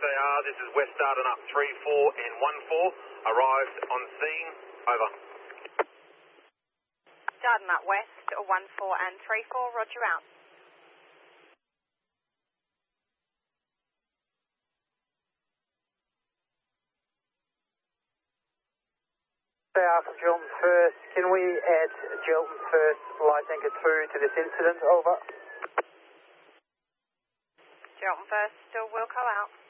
SAR, this is West Darden up 3-4 and 1-4. Arrived on scene. Over. Darden up West 1-4 and 3-4. Roger out. SAR from Gilton First. Can we add Gilton First light anchor 2 to this incident? Over. Gilton First, still Wilco out.